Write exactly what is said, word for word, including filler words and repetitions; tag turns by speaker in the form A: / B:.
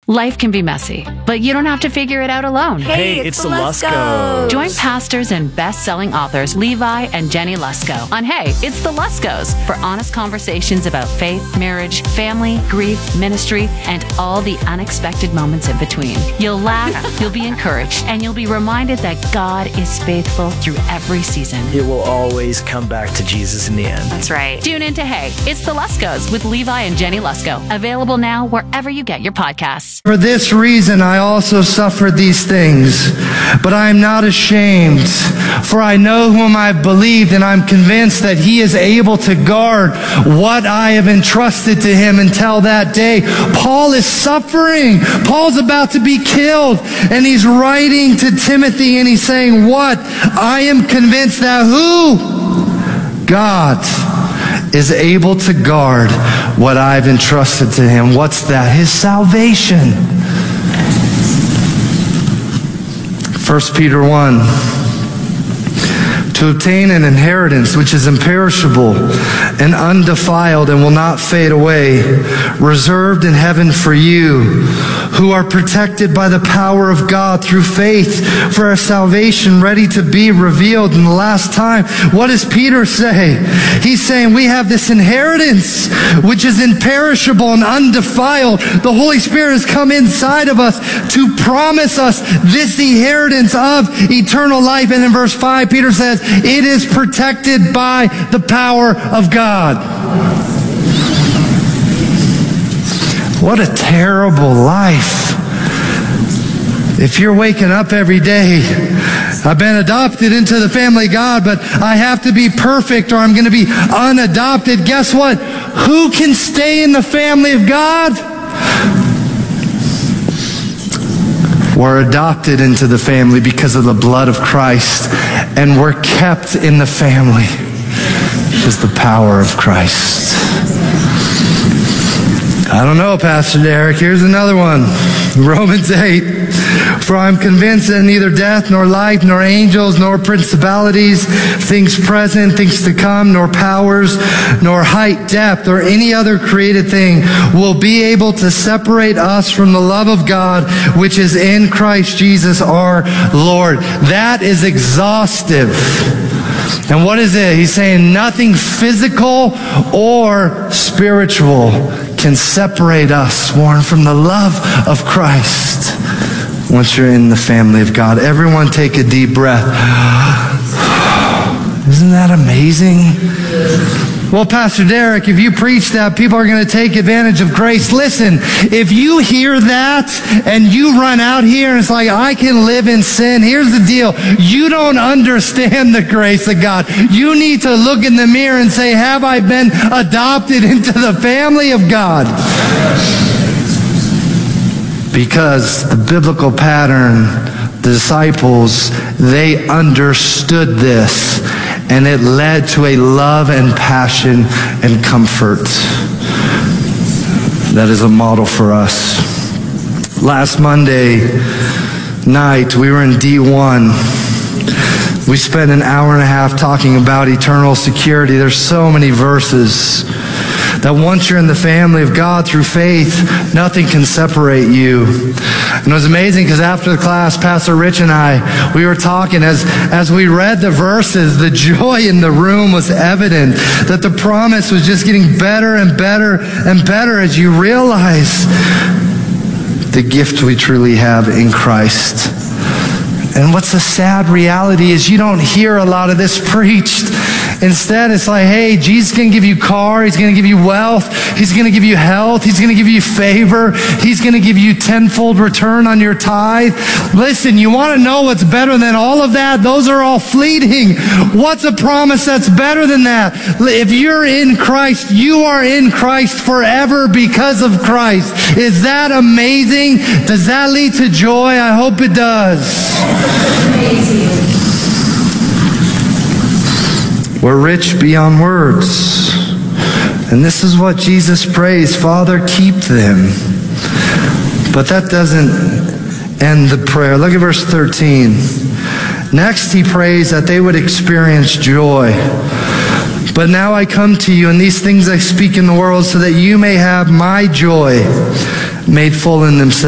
A: Life can be messy, but you don't have to figure it out alone.
B: Hey,
C: Hey,
B: it's,
C: it's
B: the
C: the
B: Luskos.
A: Join pastors and best-selling authors Levi and Jenny Lusko on Hey, It's the Luskos for honest conversations about faith, marriage, family, grief, ministry, and all the unexpected moments in between. You'll laugh, you'll be encouraged, and you'll be reminded that God is faithful through every season.
B: It will always come back to Jesus in the end.
A: That's right. Tune in to Hey, It's the Luskos with Levi and Jenny Lusko. Available now wherever you get your podcasts.
D: For this reason I also suffered these things, but I am not ashamed, for I know whom I have believed, and I'm convinced that he is able to guard what I have entrusted to him until that day. Paul is suffering. Paul's about to be killed, and he's writing to Timothy, and he's saying, what? I am convinced that who? God is able to guard what I've entrusted to him. What's that? His salvation. First Peter one. To obtain an inheritance which is imperishable and undefiled and will not fade away, reserved in heaven for you, who are protected by the power of God through faith for our salvation, ready to be revealed in the last time. What does Peter say? He's saying we have this inheritance which is imperishable and undefiled. The Holy Spirit has come inside of us to promise us this inheritance of eternal life. And in verse five, Peter says, it is protected by the power of God. What a terrible life. If you're waking up every day, I've been adopted into the family of God, but I have to be perfect or I'm going to be unadopted. Guess what? Who can stay in the family of God? We're adopted into the family because of the blood of Christ, and we're kept in the family because the power of Christ. I don't know, Pastor Derek. Here's another one. Romans eight. For I'm convinced that neither death, nor life, nor angels, nor principalities, things present, things to come, nor powers, nor height, depth, or any other created thing will be able to separate us from the love of God, which is in Christ Jesus our Lord. That is exhaustive. And what is it? He's saying nothing physical or spiritual can separate us, Warren, from the love of Christ once you're in the family of God. Everyone take a deep breath. Isn't that amazing? Well, Pastor Derek, if you preach that, people are going to take advantage of grace. Listen, if you hear that and you run out here and it's like, I can live in sin, here's the deal. You don't understand the grace of God. You need to look in the mirror and say, have I been adopted into the family of God? Because the biblical pattern, the disciples, they understood this. And it led to a love and passion and comfort that is a model for us. Last Monday night, we were in D one. We spent an hour and a half talking about eternal security. There's so many verses that once you're in the family of God through faith, nothing can separate you. And it was amazing because after the class, Pastor Rich and I, we were talking as, as we read the verses, the joy in the room was evident, that the promise was just getting better and better and better as you realize the gift we truly have in Christ. And what's the sad reality is you don't hear a lot of this preached. Instead, it's like, hey, Jesus is going to give you a car. He's going to give you wealth. He's going to give you health. He's going to give you favor. He's going to give you tenfold return on your tithe. Listen, you want to know what's better than all of that? Those are all fleeting. What's a promise that's better than that? If you're in Christ, you are in Christ forever because of Christ. Is that amazing? Does that lead to joy? I hope it does. Amazing. We're rich beyond words. And this is what Jesus prays, Father, keep them. But that doesn't end the prayer. Look at verse thirteen. Next, he prays that they would experience joy. But now I come to you, and these things I speak in the world, so that you may have my joy made full in themselves.